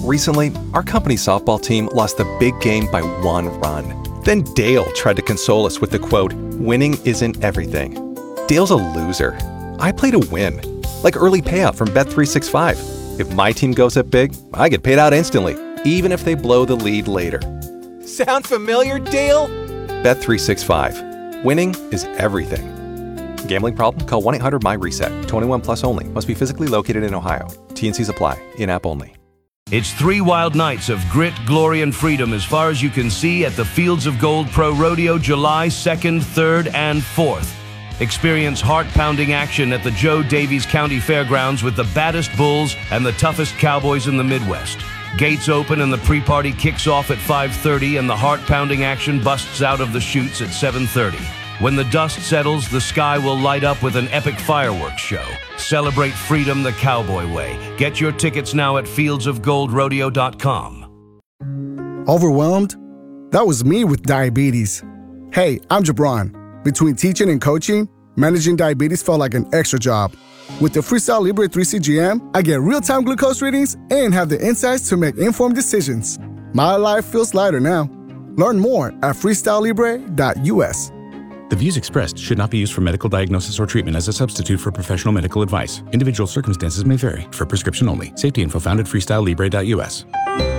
Recently, our company softball team lost the big game by 1 run. Then Dale tried to console us with the quote, "Winning isn't everything." Dale's a loser. I play to win. Like early payout from Bet365. If my team goes up big, I get paid out instantly, even if they blow the lead later. Sound familiar, Dale? Bet365. Winning is everything. Gambling problem? Call 1-800-MY-RESET. 21 plus only. Must be physically located in Ohio. T&Cs apply. In-app only. It's 3 wild nights of grit, glory, and freedom as far as you can see at the Fields of Gold Pro Rodeo July 2nd, 3rd, and 4th. Experience heart-pounding action at the Joe Davies County Fairgrounds with the baddest bulls and the toughest cowboys in the Midwest. Gates open and the pre-party kicks off at 5:30 and the heart-pounding action busts out of the chutes at 7:30. When the dust settles, the sky will light up with an epic fireworks show. Celebrate freedom the cowboy way. Get your tickets now at fieldsofgoldrodeo.com. Overwhelmed? That was me with diabetes. Hey, I'm Jabron. Between teaching and coaching, managing diabetes felt like an extra job. With the Freestyle Libre 3 CGM, I get real-time glucose readings and have the insights to make informed decisions. My life feels lighter now. Learn more at freestylelibre.us. The views expressed should not be used for medical diagnosis or treatment as a substitute for professional medical advice. Individual circumstances may vary. For prescription only. Safety info found at freestylelibre.us.